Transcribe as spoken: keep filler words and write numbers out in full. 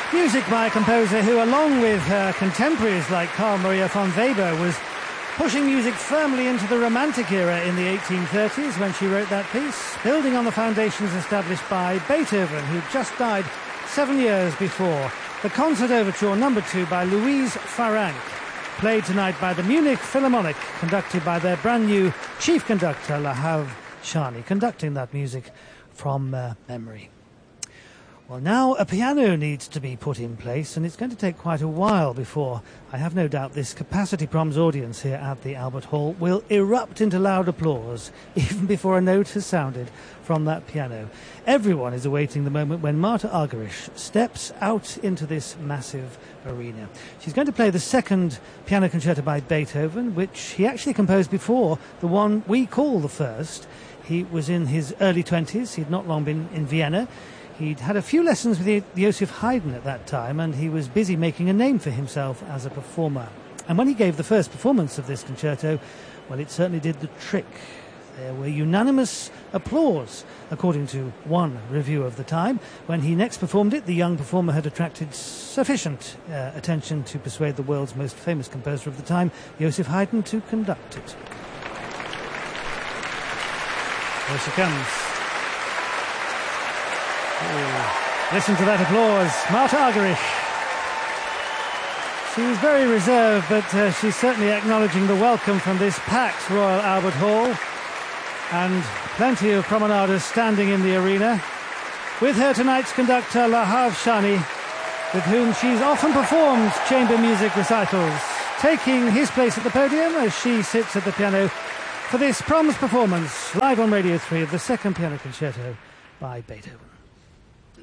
Music by a composer who, along with her contemporaries like Carl Maria von Weber, was pushing music firmly into the Romantic era in the eighteen thirties when she wrote that piece, building on the foundations established by Beethoven, who just died seven years before. The Concert Overture number two by Louise Farrenc, played tonight by the Munich Philharmonic, conducted by their brand new chief conductor, Lahav Shani, conducting that music from uh, memory. Well, now a piano needs to be put in place, and it's going to take quite a while before, I have no doubt, this Capacity Proms audience here at the Albert Hall will erupt into loud applause, even before a note has sounded from that piano. Everyone is awaiting the moment when Marta Argerich steps out into this massive arena. She's going to play the second piano concerto by Beethoven, which he actually composed before the one we call the first. He was in his early twenties. He'd not long been in Vienna. He'd had a few lessons with Joseph Haydn at that time, and he was busy making a name for himself as a performer. And when he gave the first performance of this concerto, well, it certainly did the trick. There were unanimous applause, according to one review of the time. When he next performed it, the young performer had attracted sufficient uh, attention to persuade the world's most famous composer of the time, Joseph Haydn, to conduct it. Here she comes. Oh, listen to that applause. Marta Argerich. She was very reserved, but uh, she's certainly acknowledging the welcome from this packed Royal Albert Hall, and plenty of promenaders standing in the arena. With her tonight's conductor, Lahav Shani, with whom she's often performed chamber music recitals, taking his place at the podium as she sits at the piano for this Proms performance, live on Radio three, of the second piano concerto by Beethoven.